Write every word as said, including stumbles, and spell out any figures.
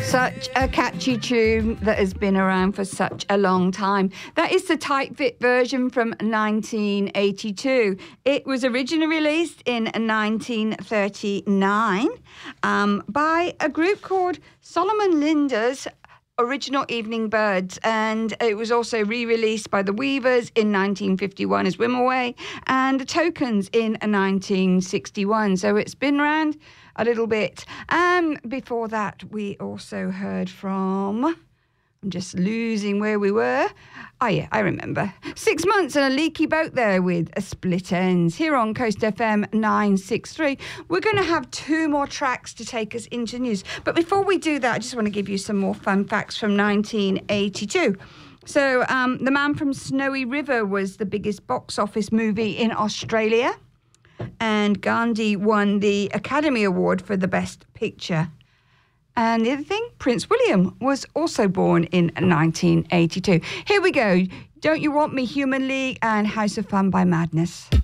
Such a catchy tune that has been around for such a long time. That is the Tight Fit version from nineteen eighty-two. It was originally released in nineteen thirty-nine um, by a group called Solomon Linda's Original Evening Birds, and it was also re-released by the Weavers in nineteen fifty-one as Wimoweh and the Tokens in nineteen sixty-one. So it's been around a little bit. Um, before that, we also heard from, I'm just losing where we were. Oh yeah, I remember. Six Months and a Leaky Boat there with a Split Ends here on Coast F M nine sixty-three. We're going to have two more tracks to take us into news. But before we do that, I just want to give you some more fun facts from nineteen eighty-two. So um, The Man from Snowy River was the biggest box office movie in Australia. And Gandhi won the Academy Award for the Best Picture. And the other thing, Prince William was also born in nineteen eighty-two. Here we go. Don't You Want Me, Human League and House of Fun by Madness.